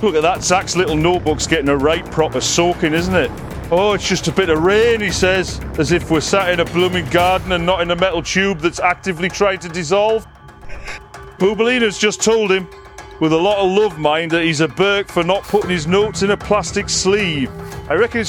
Look at that, Zach's little notebook's getting a right proper soaking, isn't it? Oh, it's just a bit of rain, he says, as if we're sat in a blooming garden and not in a metal tube that's actively trying to dissolve. Bubelina's just told him, with a lot of love, mind, that he's a Burke for not putting his notes in a plastic sleeve. I reckon it's